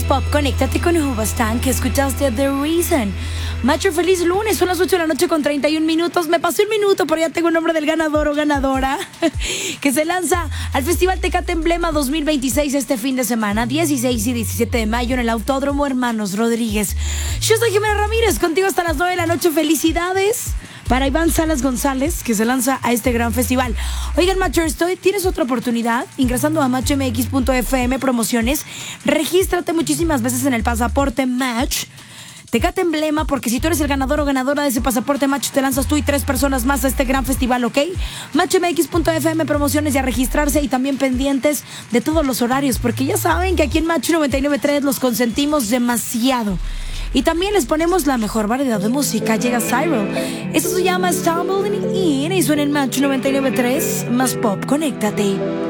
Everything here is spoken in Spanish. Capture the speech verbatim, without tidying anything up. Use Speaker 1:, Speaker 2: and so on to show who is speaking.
Speaker 1: Pop, conéctate con Hubastan, que escuchaste The Reason. Macho, feliz lunes, son las ocho de la noche con treinta y un minutos. Me pasé un minuto, pero ya tengo el nombre del ganador o ganadora que se lanza al Festival Tecate Emblema dos mil veintiséis este fin de semana, dieciséis y diecisiete de mayo, en el Autódromo Hermanos Rodríguez. Yo soy Jimena Ramírez, contigo hasta las nueve de la noche. Felicidades para Iván Salas González, que se lanza a este gran festival. Oigan, Macho, estoy, tienes otra oportunidad ingresando a match m x punto f m promociones. Regístrate muchísimas veces en el pasaporte Match Tecate Emblema, porque si tú eres el ganador o ganadora de ese pasaporte Match, te lanzas tú y tres personas más a este gran festival, ¿ok? match m x punto f m promociones, y a registrarse, y también pendientes de todos los horarios, porque ya saben que aquí en Match noventa y nueve punto tres los consentimos demasiado. Y también les ponemos la mejor variedad de música. Llega Cyril. Esto se llama Stumbling In y suena en Match noventa y nueve punto tres. Más pop, conéctate.